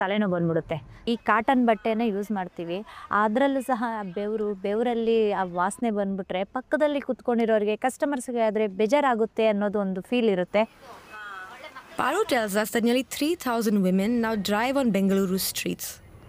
ತಲೆನೋವು ಬಂದ್ಬಿಡುತ್ತೆ. ಈ ಕಾಟನ್ ಬಟ್ಟೆನೇ ಯೂಸ್ ಮಾಡ್ತೀವಿ. ಅದರಲ್ಲೂ ಸಹ ಬೆವರಲ್ಲಿ ಆ ವಾಸನೆ ಬಂದ್ಬಿಟ್ರೆ ಪಕ್ಕದಲ್ಲಿ ಕುತ್ಕೊಂಡಿರೋರಿಗೆ ಕಸ್ಟಮರ್ಸ್ಗೆ ಆದರೆ ಬೇಜಾರಾಗುತ್ತೆ ಅನ್ನೋದು ಒಂದು ಫೀಲ್ ಇರುತ್ತೆ. Paru tells us that nearly 3,000 women now drive on Bengaluru's streets.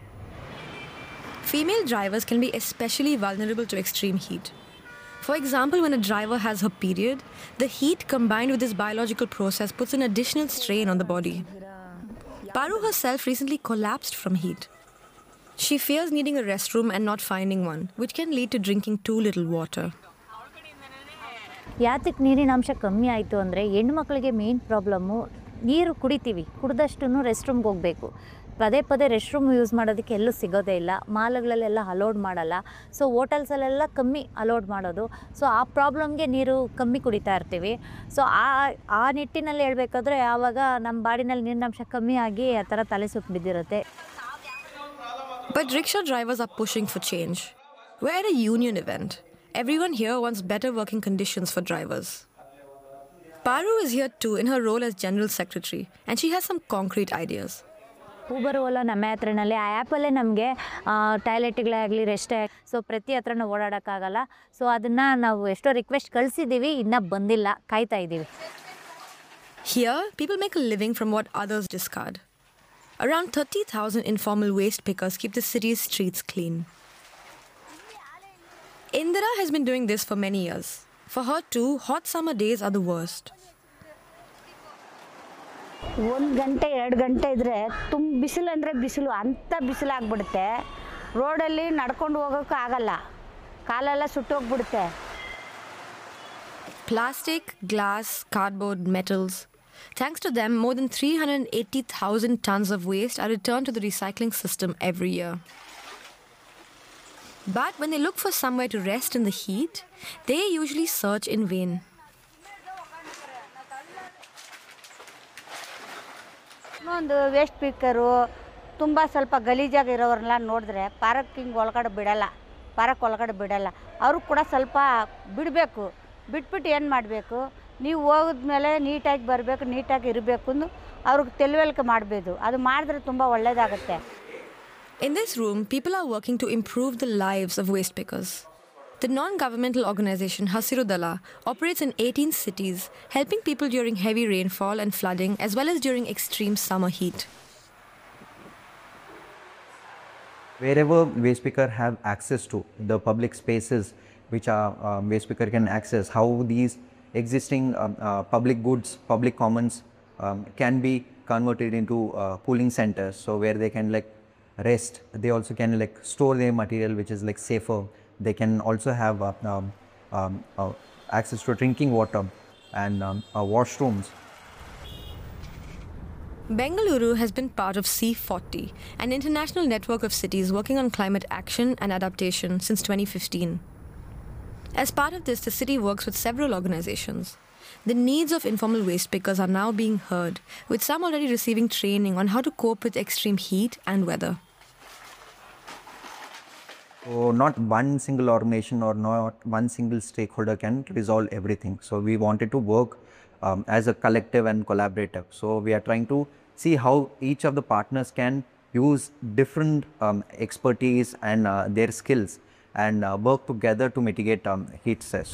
Female drivers can be especially vulnerable to extreme heat. For example, when a driver has her period, the heat combined with this biological process puts an additional strain on the body. Paru herself recently collapsed from heat. She fears needing a restroom and not finding one, which can lead to drinking too little water. ಯಾತಕ್ಕೆ ನೀರಿನ ಅಂಶ ಕಮ್ಮಿ ಆಯಿತು ಅಂದರೆ ಹೆಣ್ಮಕ್ಳಿಗೆ main problem ನೀರು ಕುಡಿತೀವಿ, ಕುಡಿದಷ್ಟು rest ರೂಮ್ಗೆ ಹೋಗಬೇಕು. ಪದೇ ಪದೇ ರೆಸ್ಟ್ ರೂಮ್ ಯೂಸ್ ಮಾಡೋದಕ್ಕೆ ಎಲ್ಲೂ ಸಿಗೋದೇ ಇಲ್ಲ. ಮಾಲ್ಗಳಲ್ಲೆಲ್ಲ ಅಲೋಡ್ ಮಾಡಲ್ಲ. ಸೊ ಹೋಟೆಲ್ಸಲ್ಲೆಲ್ಲ ಕಮ್ಮಿ ಅಲೋಡ್ ಮಾಡೋದು. ಸೊ ಆ ಪ್ರಾಬ್ಲಮ್ಗೆ ನೀರು ಕಮ್ಮಿ ಕುಡಿತಾ ಇರ್ತೀವಿ. ಸೊ ಆ ನಿಟ್ಟಿನಲ್ಲಿ ಹೇಳ್ಬೇಕಾದ್ರೆ ಆವಾಗ ನಮ್ಮ ಬಾಡಿನಲ್ಲಿ ನೀರಿನಂಶ ಕಮ್ಮಿ ಆಗಿ ಆ ಥರ ತಲೆ ಸುತ್ತು ಬಿದ್ದಿರುತ್ತೆ. But rickshaw drivers are pushing for change. We're at a union event. Everyone here wants better working conditions for drivers. Paru is here too in her role as General Secretary, and she has some concrete ideas. Uber Ola ನಮ್ಮ ಹತ್ರನಲ್ಲಿ ಆ ಆ್ಯಪಲ್ಲೇ ನಮಗೆ ಟಾಯ್ಲೆಟ್ಗಳೇ ಆಗಲಿ ರೆಸ್ಟೇ so ಪ್ರತಿ ಹತ್ರನೂ ಓಡಾಡೋಕ್ಕಾಗಲ್ಲ. So ಅದನ್ನು ನಾವು ಎಷ್ಟೋ request ಕಳಿಸಿದ್ದೀವಿ, ಇನ್ನೂ ಬಂದಿಲ್ಲ, ಕಾಯ್ತಾ ಇದ್ದೀವಿ. Here, people make a living from what others discard. Around 30,000 informal waste pickers keep the city's streets clean. Indira has been doing this for many years. For her too, hot summer days are the worst. 1 ಗಂಟೆ 2 ಗಂಟೆ ಇದ್ದರೆ ಬಿಸಿಲು ಅಂದರೆ ಬಿಸಿಲು, ಅಂಥ ಬಿಸಿಲಾಗ್ಬಿಡುತ್ತೆ. ರೋಡಲ್ಲಿ ನಡ್ಕೊಂಡು ಹೋಗೋಕ್ಕೂ ಆಗಲ್ಲ, ಕಾಲೆಲ್ಲ ಸುಟ್ಟೋಗ್ಬಿಡುತ್ತೆ. Plastic, glass, cardboard, metals. Thanks to them, more than 380,000 tons of waste are returned to the recycling system every year. But when they look for somewhere to rest in the heat, they usually search in vain. ಇನ್ನೊಂದು waste ಪಿಕ್ಕರು ತುಂಬ ಸ್ವಲ್ಪ ಗಲೀಜಾಗಿರೋರನ್ನೆಲ್ಲ ನೋಡಿದ್ರೆ parking ಒಳಗಡೆ ಬಿಡಲ್ಲ, park ಒಳಗಡೆ ಬಿಡಲ್ಲ. ಅವರು ಕೂಡ ಸ್ವಲ್ಪ ಬಿಡಬೇಕು. ಬಿಟ್ಬಿಟ್ಟು ಏನು ಮಾಡಬೇಕು, ನೀವು ಹೋಗಿದ್ಮೇಲೆ ನೀಟಾಗಿ ಬರಬೇಕು, ನೀಟಾಗಿ ಇರಬೇಕು ಅಂದು ಅವ್ರಿಗೆ ತಿಳುವಳಿಕೆ ಮಾಡಬೇಕು. ಅದು ಮಾಡಿದ್ರೆ ತುಂಬ ಒಳ್ಳೆಯದಾಗುತ್ತೆ. In this room, people are working to improve the lives of waste pickers. The non-governmental organization Hasiru Dala operates in 18 cities, helping people during heavy rainfall and flooding, as well as during extreme summer heat. Wherever waste picker have access to the public spaces which are waste picker can access, how these existing public goods, public commons can be converted into cooling centers, so where they can like rest. They also can like store their material, which is like safer. They can also have access to drinking water and washrooms. Bengaluru has been part of C40, an international network of cities working on climate action and adaptation since 2015. As part of this, the city works with several organizations. The needs of informal waste pickers are now being heard, with some already receiving training on how to cope with extreme heat and weather. So not one single organization or not one single stakeholder can resolve everything. So we wanted to work as a collective and collaborative. So we are trying to see how each of the partners can use different expertise and their skills and work together to mitigate heat stress.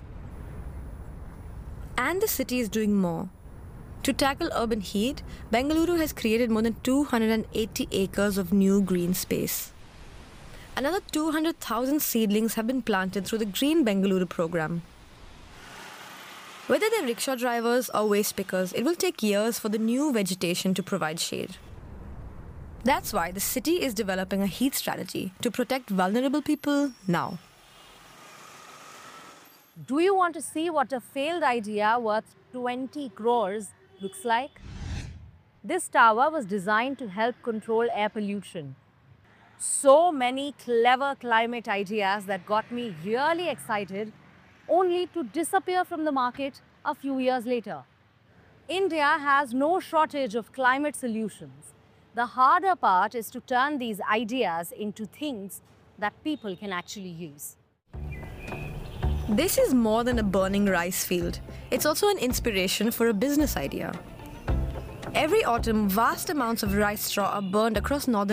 And the city is doing more. To tackle urban heat, Bengaluru has created more than 280 acres of new green space. Another 200,000 seedlings have been planted through the Green Bengaluru program. Whether they're rickshaw drivers or waste pickers, it will take years for the new vegetation to provide shade. That's why the city is developing a heat strategy to protect vulnerable people now. Do you want to see what a failed idea worth 20 crores looks like? This tower was designed to help control air pollution. So many clever climate ideas that got me really excited, only to disappear from the market a few years later. India has no shortage of climate solutions. The harder part is to turn these ideas into things that people can actually use. This is more than a burning rice field. It's also an inspiration for a business idea. Every autumn, vast amounts of rice straw are burned across northern